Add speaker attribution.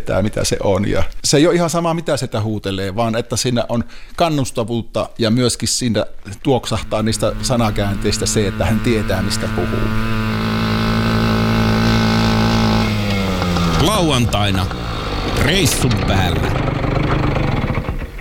Speaker 1: tietää mitä se on. Ja se ei ole ihan sama mitä sitä huutelee, vaan että siinä on kannustavuutta ja myöskin siinä tuoksahtaa niistä sanakäänteistä se, että hän tietää mistä puhuu.
Speaker 2: Lauantaina reissun päällä.